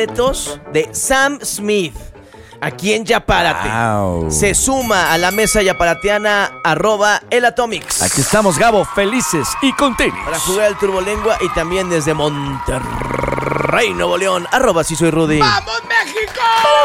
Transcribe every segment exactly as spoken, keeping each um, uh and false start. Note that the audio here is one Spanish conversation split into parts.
de Sam Smith. Aquí en Yapárate. Wow. Se suma a la mesa yaparateana arroba el Atomics. Aquí estamos, Gabo, felices y con tenis. Para jugar el Turbolengua y también desde Monterrey, Nuevo León, arroba si soy Rudy. ¡Vamos, México!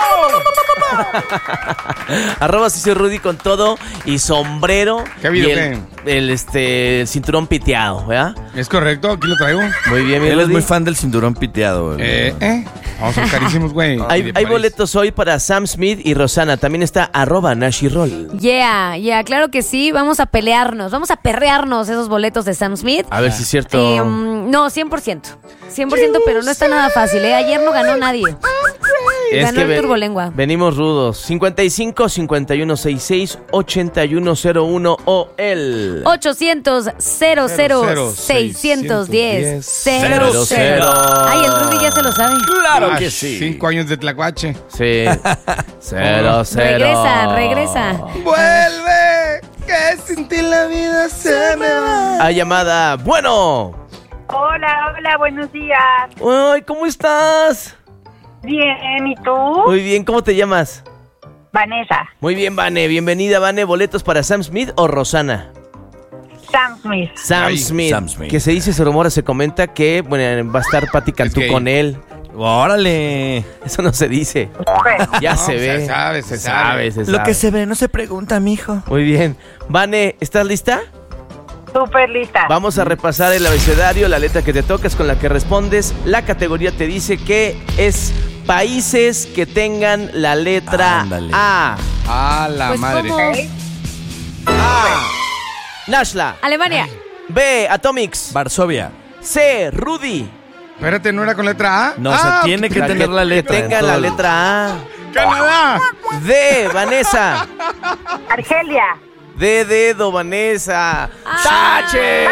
Arroba si soy Rudy con todo y sombrero. ¿Qué ha habido, y el, el, este, el cinturón piteado, ¿verdad? Es correcto, aquí lo traigo. Muy bien, mi Él es Rudy. muy fan del cinturón piteado. güey. Eh, eh. Vamos, son carísimos, güey. Hay, De hay París. boletos hoy para Sam Smith y Rosana. También está arroba Nashi Roll. Yeah, yeah, claro que sí. Vamos a pelearnos, vamos a perrearnos esos boletos de Sam Smith. A ver si es cierto. Eh, um, no, cien por ciento. cien por ciento, pero no está nada fácil, ¿eh? Ayer no ganó nadie. Es Ganó que el ve- Turbolengua. Venimos rudos. cincuenta y cinco, cincuenta y uno, sesenta y seis, ochenta y uno cero uno o el ochocientos, cero cero, seiscientos diez, cero cero. Ay, el Rudy ya se lo sabe. Claro Ah, que sí. Cinco años de tlacuache. Sí. Cero, cero. Regresa, regresa. ¡Vuelve! Que sin ti la vida se me va. A llamada. Bueno. Hola, hola, buenos días. Ay, ¿cómo estás? Bien, ¿y tú? Muy bien, ¿cómo te llamas? Vanessa, Muy bien, Vane. Bienvenida, Vane. ¿Boletos para Sam Smith o Rosana? Sam Smith. Sam, Ay, Smith, Sam Smith. Que se dice, se rumora, se comenta que bueno, va a estar Pati Cantú gay. con él. Órale. Eso no se dice. Bueno, Ya No, se se ve. sabe, se sabe. se Lo sabe. que se ve no se pregunta, mijo. Muy bien. Vane, ¿estás lista? súper lista. Vamos a repasar el abecedario, la letra que te toca es con la que respondes. La categoría te dice que es países que tengan la letra Ándale. A. A la Pues madre. como A. Nashla. Alemania. B. Atomics. Varsovia. C. Rudy. Espérate, ¿no era con letra A? No, Ah, se tiene que la tener la Que letra. en tenga la todo. letra A. ¡Canadá! D. Vanessa. Argelia. D. Dedo, Vanessa. Ah. ¡Tache!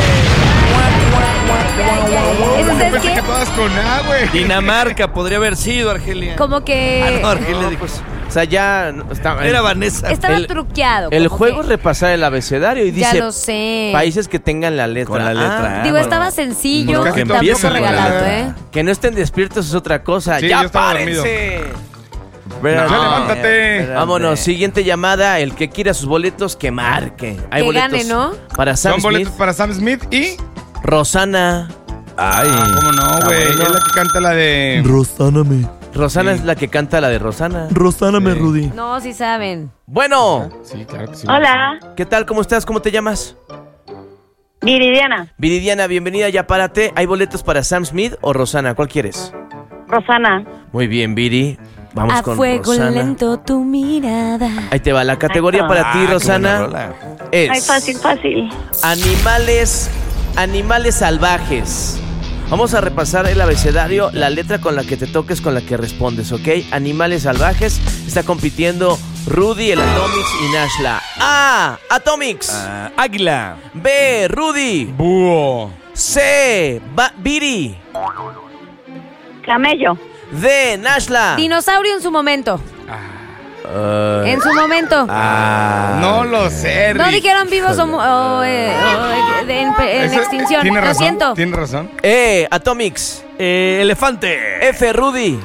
Eso, Yo ¿sabes pensé qué? que todas con A, güey. Dinamarca podría haber sido, Argelia. Como que Ah, no, Argelia No, dijo. pues, o sea, ya no, está, Era Vanessa. estaba el- truqueado. el como juego que- es repasar el abecedario y Ya dice lo sé. países que tengan la letra Con la A. letra A. Digo, bueno. estaba sencillo, Pues casi tampoco empiezan con la regalado, letra. ¿eh? Que no estén despiertos es otra cosa. Sí, ¡Ya yo estaba párense! Espérate, No, levántate. espérate. Vámonos, siguiente llamada. El que quiera sus boletos, que marque. Hay Que boletos gane, ¿no? para Sam Son Smith, boletos para Sam Smith y... Rosana. Ay. ¿Cómo no, güey? bueno. Es la que canta la de... Rosáname. Rosana Sí. es la que canta la de Rosana. Rosáname, Sí. Rudy. No, sí saben. Bueno, Sí, claro que sí. Hola, ¿qué tal? ¿Cómo estás? ¿Cómo te llamas? Viridiana. Viridiana, bienvenida, ya párate. ¿Hay boletos para Sam Smith o Rosana? ¿Cuál quieres? Rosana. Muy bien, Viri. Vamos A con fuego Rosana. lento tu mirada. Ahí te va. La categoría Ay, para ti, Ah, qué buena Rosana, rola. es Ay, fácil, fácil. animales, animales salvajes. Vamos a repasar el abecedario. La letra con la que te toques, con la que respondes, ¿ok? Animales salvajes. Está compitiendo Rudy, el Atomics y Nashla. A. Atomics. Ah, águila. B. Rudy. Búho. C. Ba- Viri. Camello. D. Nashla. Dinosaurio en su momento. Ah, En su momento. ah. No lo sé, No Rick. dijeron vivos o, mu- o, eh, o, eh, en, en Eso- extinción. ¿Tiene Lo razón? siento. ¿Tiene razón? E. Atomics. Eh, elefante. F. Rudy.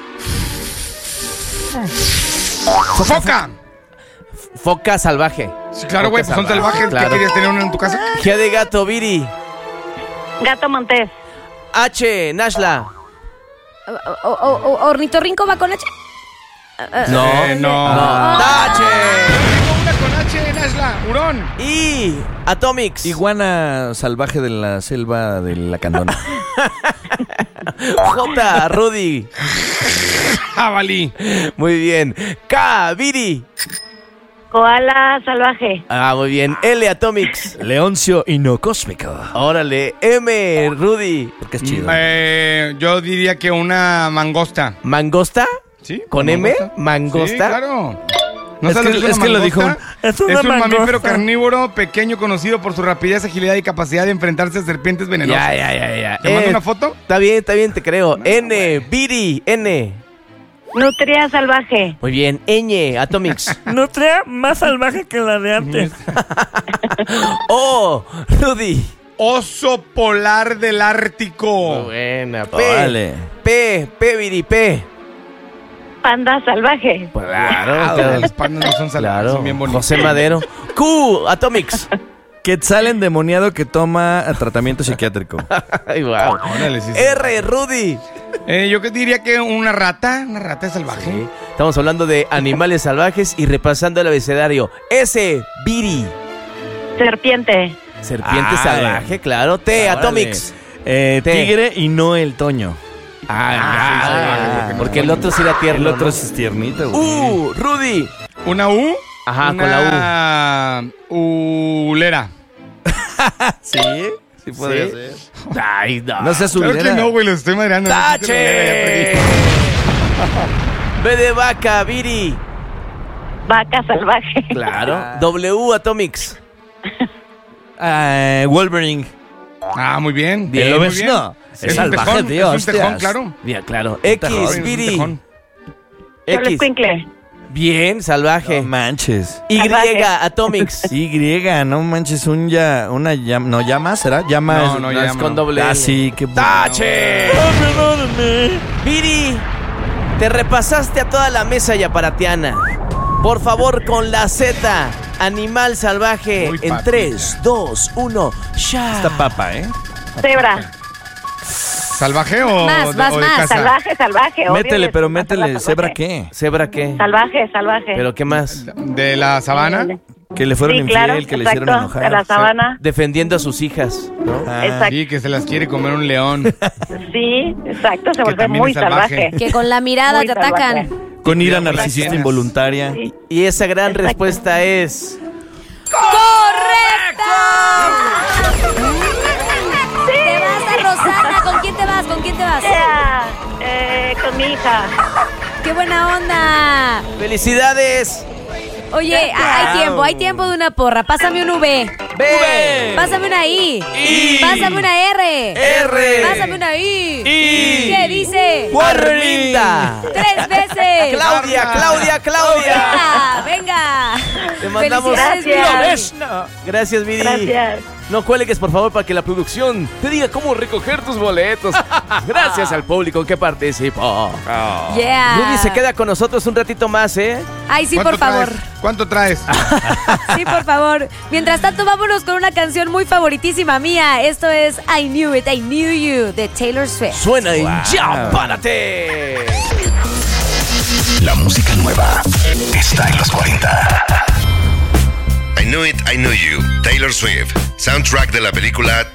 ¡Foca! Foca salvaje. Sí, claro, güey, Foca pues son salvaje, salvajes. claro. ¿Qué querías tener uno en tu casa? G de gato, Viri. Gato Montés. H. Nashla. O- o- o- ornitorrinco va con H. No. Eh, no. No. Tache. Tengo una con H, Nashla. Hurón. Y Atomics. Iguana salvaje de la selva de la Candona. J. Rudy. Jabalí. Muy bien. K. Viri. Koala salvaje. Ah, muy bien. L. Atomics. Leoncio inocósmico. Órale. M. Rudy. Porque es chido. Eh, yo diría que una mangosta. ¿Mangosta? ¿Sí? ¿Con M? ¿Mangosta? Sí, claro. ¿No Es sabes que- lo es una que lo dijo mangosta? un- es Es, una un mangosta. mamífero carnívoro pequeño conocido por su rapidez, agilidad y capacidad de enfrentarse a serpientes venenosas. Ya, ya, ya, ya. ¿Te mando Eh, una foto? Está bien, está bien, te creo. N. Viri. N. Nutria salvaje. Muy bien. Ñ. Atomics. Nutria más salvaje que la de antes. O. Rudy. Oso polar del Ártico. Buena. P. Órale. P. P, Viri, P. Panda salvaje. Claro, Ah, claro. los pandas no son salvajes, Claro. son bien bonitos. José Madero. Q. Atomics. Quetzal endemoniado que toma tratamiento psiquiátrico. Ay, wow. Órale, sí, sí. R. Rudy. Eh, yo que diría que una rata, una rata salvaje. Sí. Estamos hablando de animales salvajes y repasando el abecedario. S. Viri. Serpiente. Serpiente Ay. salvaje, claro. T. Órale. Atomics. Eh, T. tigre y no el toño. Ah, porque el otro sí era tierno. El otro ¿no? es tiernito, güey. U. Rudy. ¿Una U? Ajá, una con la U. Ulera. ¿Sí? Sí podría Sí. ser. Ay, no. No seas Claro que ulera. no, güey, los estoy madreando. ¡Tache! B de vaca, Viri. Vaca salvaje. Claro. W. Atomics. Ah, Wolverine. Ah, muy bien. Bien, muy ¿lo ves? bien. No. Es, Es un salvaje, tejón, tío, es un tejón, hostias. claro. Bien, claro. X, Tejón, es un Viri. tejón. X. Xoloitzcuintle. Bien, salvaje. No manches. Y. Salvaje. Atomics. Y, no manches, un ya, una llama, no, llama, ¿será? Llama No, es- no, No, es llama. con doble Ah, L. sí, qué bueno. ¡Tache! Viri, te repasaste a toda la mesa yaparatiana. Por favor, con la Z, animal salvaje. Muy En papita. tres, dos, uno, ya. Esta papa, ¿eh? Cebra. ¿Salvaje o, Más, de, más, o de más. casa? Salvaje, salvaje. obvio, Métele, les pero gusta métele, la ¿cebra salvaje. qué? ¿Cebra qué? Salvaje, salvaje. ¿Pero qué más? ¿De la sabana? Que le fueron Sí, infiel, claro, que le exacto, hicieron enojar. de la sabana. Defendiendo a sus hijas, ¿no? Ah, Exacto. Sí, que se las quiere comer un león. Sí, exacto, se Que vuelve también muy es salvaje. salvaje. Que con la mirada Muy te atacan. salvaje. Con ira Cuidado con las narcisista piernas. involuntaria. Sí. Y esa gran Exacto. respuesta es... Te vas a Rosana. ¿Con quién te vas? ¿Con quién te vas? Yeah, eh, con mi hija. ¡Qué buena onda! ¡Felicidades! Oye, hay tiempo, hay tiempo de una porra. Pásame un V. ¡V! Pásame una I. I. Pásame una R. R. Pásame una I. I. ¿Qué dice? ¡Warminda! Tres veces. ¡Claudia, Claudia, Claudia! Venga, venga. Te mandamos... Felicidades, Gracias. Viri. Gracias, Viri. Gracias. No cuelgues, por favor, para que la producción te diga cómo recoger tus boletos. Gracias al público que participó. Yeah. Rudy se queda con nosotros un ratito más, ¿eh? Ay, sí, ¿Cuánto por favor. traes? ¿Cuánto traes? Sí, por favor. Mientras tanto, vámonos con una canción muy favoritísima mía. Esto es I Knew It, I Knew You de Taylor Swift. Suena en Ya Párate. La música nueva está en los cuarenta. I Knew It, I Knew You, Taylor Swift, soundtrack de la película